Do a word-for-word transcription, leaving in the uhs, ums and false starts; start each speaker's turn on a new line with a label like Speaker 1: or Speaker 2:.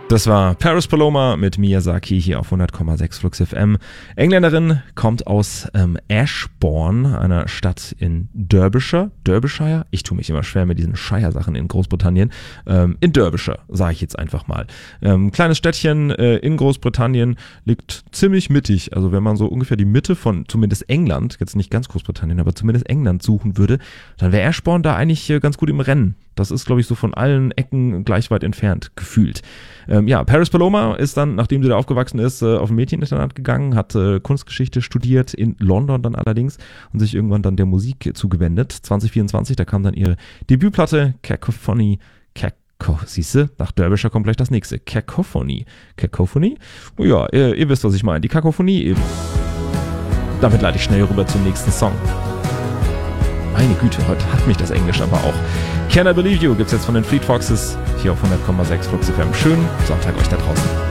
Speaker 1: Das war Paris Paloma mit Miyazaki hier auf hundert Komma sechs Flux F M. Engländerin, kommt aus ähm, Ashbourne, einer Stadt in Derbyshire. Derbyshire? Ich tue mich immer schwer mit diesen Shire-Sachen in Großbritannien. Ähm, in Derbyshire, sage ich jetzt einfach mal. Ähm, kleines Städtchen äh, in Großbritannien, liegt ziemlich mittig. Also wenn man so ungefähr die Mitte von zumindest England, jetzt nicht ganz Großbritannien, aber zumindest England suchen würde, dann wäre Ashbourne da eigentlich äh, ganz gut im Rennen. Das ist, glaube ich, so von allen Ecken gleich weit entfernt, gefühlt. Ähm, ja, Paris Paloma ist dann, nachdem sie da aufgewachsen ist, äh, auf ein Mädcheninternat gegangen, hat äh, Kunstgeschichte studiert, in London dann allerdings, und sich irgendwann dann der Musik zugewendet. zwanzig vierundzwanzig, da kam dann ihre Debütplatte, Cacophony, Caco, siehste, nach Derbyshire kommt gleich das nächste, Cacophony. Cacophony? Oh ja, ihr, ihr wisst, was ich meine, die Kakophonie eben. Damit leite ich schnell rüber zum nächsten Song. Meine Güte, heute hat mich das Englisch aber auch. Can I Believe You gibt's jetzt von den Fleet Foxes hier auf hundert Komma sechs Flux F M. Schönen Sonntag euch da draußen.